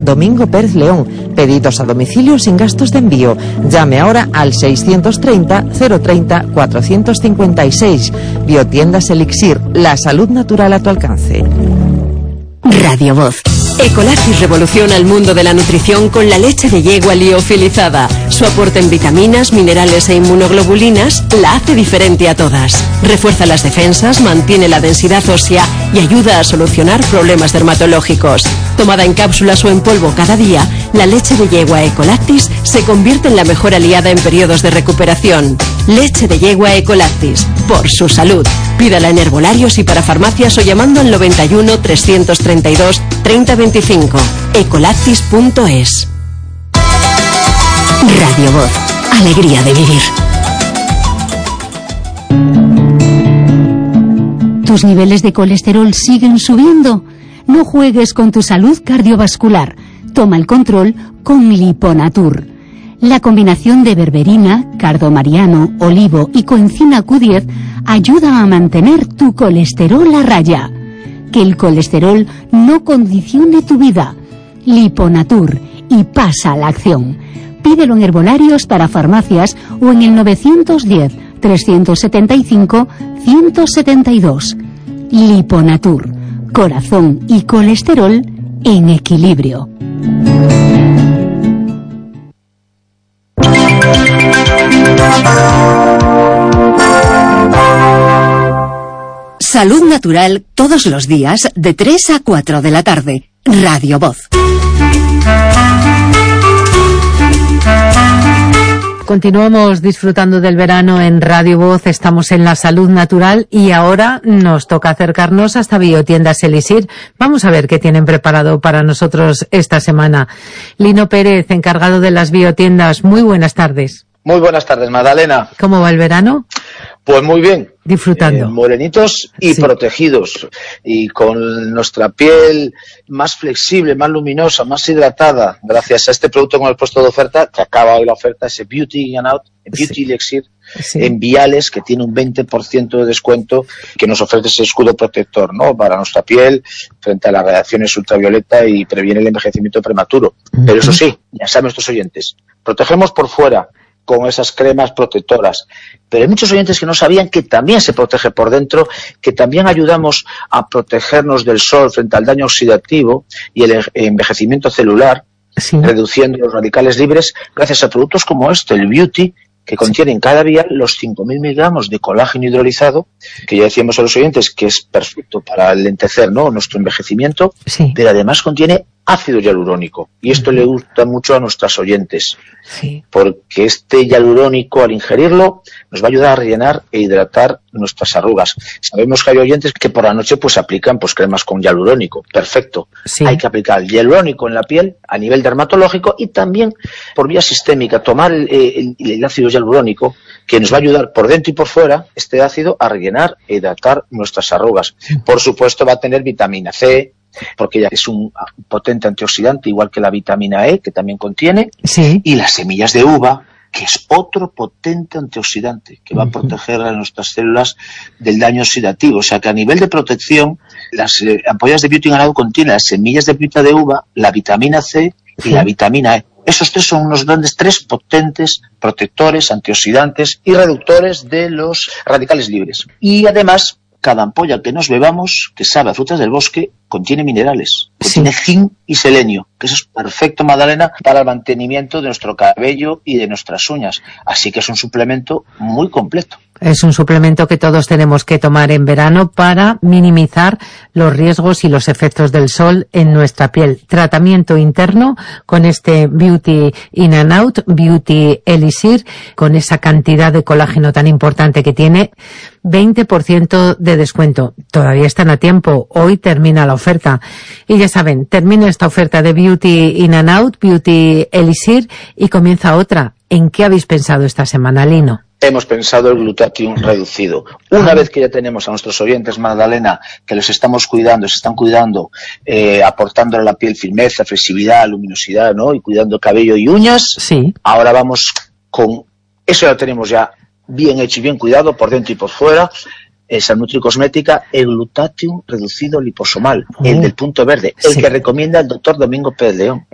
Domingo Pérez León. Pedidos a domicilio sin gastos de envío. Llame ahora al 630 030 456. Biotiendas Elixir, la salud natural a tu alcance. Radio Voz. Ecolactis revoluciona el mundo de la nutrición con la leche de yegua liofilizada. Su aporte en vitaminas, minerales e inmunoglobulinas la hace diferente a todas. Refuerza las defensas, mantiene la densidad ósea y ayuda a solucionar problemas dermatológicos. Tomada en cápsulas o en polvo cada día, la leche de yegua Ecolactis se convierte en la mejor aliada en periodos de recuperación. Leche de yegua Ecolactis, por su salud. Pídala en herbolarios y para farmacias o llamando al 91 332 3025. Ecolactis.es. Radio Voz. Alegría de vivir. ¿Tus niveles de colesterol siguen subiendo? No juegues con tu salud cardiovascular. Toma el control con Liponatur. La combinación de berberina, cardomariano, olivo y coenzima Q10 ayuda a mantener tu colesterol a raya. Que el colesterol no condicione tu vida. Liponatur, y pasa a la acción. Pídelo en herbolarios para farmacias o en el 910 375 172. Liponatur, corazón y colesterol en equilibrio. Salud natural todos los días de 3 a 4 de la tarde. Radio Voz. Continuamos disfrutando del verano en Radio Voz, estamos en la salud natural y ahora nos toca acercarnos hasta Biotiendas Elixir. Vamos a ver qué tienen preparado para nosotros esta semana. Lino Pérez, encargado de las biotiendas, muy buenas tardes. Muy buenas tardes, Magdalena. ¿Cómo va el verano? Pues muy bien. Disfrutando. Morenitos y sí, protegidos. Y con nuestra piel más flexible, más luminosa, más hidratada, gracias a este producto con el puesto de oferta, que acaba hoy la oferta, ese Beauty In and Out, Beauty Elixir, en viales, que tiene un 20% de descuento, que nos ofrece ese escudo protector, ¿no?, para nuestra piel, frente a las radiaciones ultravioleta y previene el envejecimiento prematuro. Pero eso sí, ya saben nuestros oyentes, protegemos por fuera, con esas cremas protectoras. Pero hay muchos oyentes que no sabían que también se protege por dentro, que también ayudamos a protegernos del sol frente al daño oxidativo y el envejecimiento celular, reduciendo los radicales libres, gracias a productos como este, el Beauty, que contiene en cada vial los 5.000 miligramos de colágeno hidrolizado, que ya decíamos a los oyentes que es perfecto para lentecer, ¿no?, nuestro envejecimiento, pero además contiene ácido hialurónico. Y esto le gusta mucho a nuestras oyentes, porque este hialurónico, al ingerirlo, nos va a ayudar a rellenar e hidratar nuestras arrugas. Sabemos que hay oyentes que por la noche pues aplican pues cremas con hialurónico. Perfecto. Hay que aplicar el hialurónico en la piel a nivel dermatológico y también por vía sistémica, tomar el ácido hialurónico, que nos va a ayudar por dentro y por fuera, este ácido, a rellenar e hidratar nuestras arrugas. Por supuesto va a tener vitamina C, porque ya es un potente antioxidante, igual que la vitamina E, que también contiene, y las semillas de uva, que es otro potente antioxidante, que va a proteger a nuestras células del daño oxidativo. O sea que a nivel de protección, las ampollas de Beauty In and Out contienen las semillas de pita de uva, la vitamina C y la vitamina E. Esos tres son unos grandes, tres potentes protectores, antioxidantes y reductores de los radicales libres. Y además, cada ampolla que nos bebamos, que sabe a frutas del bosque, contiene minerales, contiene zinc y selenio, que eso es perfecto, Magdalena, para el mantenimiento de nuestro cabello y de nuestras uñas. Así que es un suplemento muy completo. Es un suplemento que todos tenemos que tomar en verano para minimizar los riesgos y los efectos del sol en nuestra piel. Tratamiento interno con este Beauty In and Out, Beauty Elixir, con esa cantidad de colágeno tan importante que tiene, 20% de descuento. Todavía están a tiempo. Hoy termina la oferta. Y ya saben, termina esta oferta de Beauty In and Out, Beauty Elixir, y comienza otra. ¿En qué habéis pensado esta semana, Lino? Hemos pensado el glutatión reducido. Una vez que ya tenemos a nuestros oyentes, Magdalena, que los estamos cuidando, se están cuidando, aportándole a la piel firmeza, flexibilidad, luminosidad, ¿no?, y cuidando cabello y uñas, ahora vamos con... Eso ya tenemos ya bien hecho y bien cuidado por dentro y por fuera. Esa nutricosmética, el glutatión reducido liposomal, el del punto verde, el que recomienda el doctor Domingo Pérez León.